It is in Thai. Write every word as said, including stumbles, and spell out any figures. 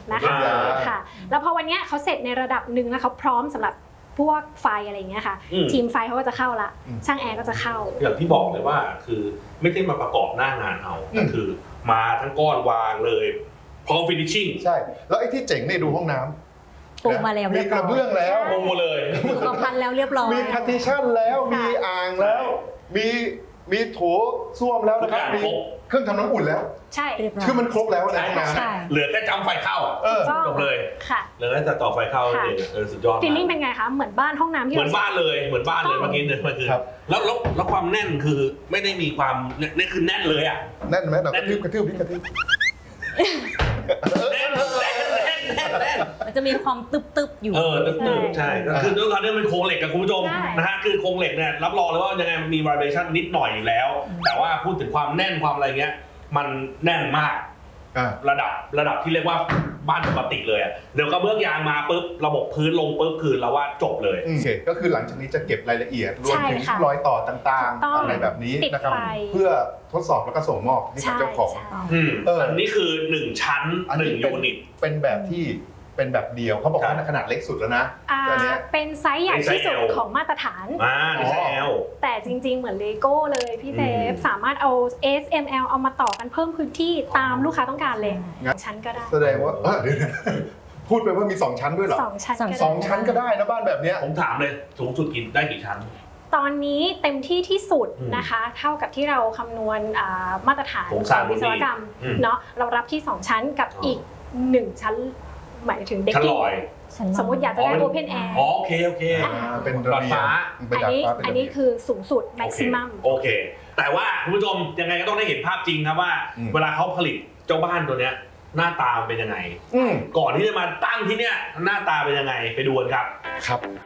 นะคะค่ะแล้วพอวันนี้เขาเสร็จในระดับหนึ่งแล้วเขาพร้อมสำหรับพวกไฟอะไรอย่างเงี้ยค่ะทีมไฟเขาก็จะเข้าละช่างแอร์ก็จะเข้าอย่างที่บอกเลยว่าคือไม่ได้มาประกอบหน้างานเอาแต่คือมาทั้งก้อนวางเลยพร้อมฟินิชชิ่งใช่แล้วไอ้ที่เจ๋งเนี่ยดูห้องน้ำปูมาแล้วมีกระเบื้องแล้วปูเลยสุขภัณฑ์แล้วเรียบร้อยมีพาร์ติชันแล้วมีอ่างแล้วมีมีโถส้วมแล้วนะครับมีเครื่องทำน้ำอุ่นแล้วใช่คือมันครบแล้วในห้องน้ำเหลือแค่จำไฟเข้าจบเลยค่ะเหลือแค่จะต่อไฟเข้าเองเออสุดยอดฟีลลิ่งเป็นไงคะเหมือนบ้านห้องน้ำที่เหมือนบ้านเลยเหมือนบ้านเลยเมื่อกี้เนี่ยมันคือแล้วแล้วแล้วความแน่นคือไม่ได้มีความนี่คือแน่นเลยอ่ะแน่นไหมเรากระทืบกระทืบนี่กระทืบแน่นแน่นแน่นแน่นแน่นมันจะมีความตึบๆอยู่เออตึบๆใช่คือด้วยความที่มันเป็นโครงเหล็กกับคุณผู้ชมนะฮะคือโครงเหล็กเนี่ยรับรองเลยว่ายังไงมันมี vibration นิดหน่อยอยู่แล้วแต่ว่าพูดถึงความแน่นความอะไรเงี้ยมันแน่นมากระดับระดับที่เรียกว่าบ้านปกติเลยอ่ะเดี๋ยวกระเบื้องยางมาปุ๊บระบบพื้นลงปุ๊บคือเราว่าจบเลยโอเคก็คือหลังจากนี้จะเก็บรายละเอียดรวมถึงรอยต่อต่างๆอะไรแบบนี้นะครับเพื่อทดสอบแล้วก็ส่งมอบให้กับเจ้าของอันนี้คือหนึ่งชั้นหนึ่งยูนิตเป็นแบบที่เป็นแบบเดียวเขาบอกว่าขนาดเล็กสุดแล้วนะเป็นไซส์ใหญ่ที่สุดของมาตรฐานอ่าดีไซน์ L แต่จริงๆเหมือนเลโก้เลยพี่เซฟสามารถเอา เอส เอ็ม แอล เอามาต่อกันเพิ่มพื้นที่ตามลูกค้าต้องการเลยชั้นก็ได้แสดงว่าเดี๋ยวพูดไปว่ามีสองชั้นด้วยเหรอสองชั้นสองชั้นก็ได้นะบ้านแบบนี้ผมถามเลยสูงสุดกินได้กี่ชั้นตอนนี้เต็มที่ที่สุดนะคะเท่ากับที่เราคำนวณมาตรฐานของวิศวกรรมเนาะเรารับที่สองชั้นกับอีกหนึ่งชั้นหมายถึงเด็กชั้นลอยสมมติอยากจะได้ Open Air อ๋อโอเคโอเคเป็นดาดฟ้าอันนี้อันนี้คือสูงสุด maximum โอเคแต่ว่าคุณผู้ชมยังไงก็ต้องได้เห็นภาพจริงครับว่าเวลาเขาผลิตเจ้าบ้านตัวเนี้ยหน้าตาเป็นยังไงก่อนที่จะมาตั้งที่เนี้ยหน้าตาเป็นยังไงไปดูกันครับครับ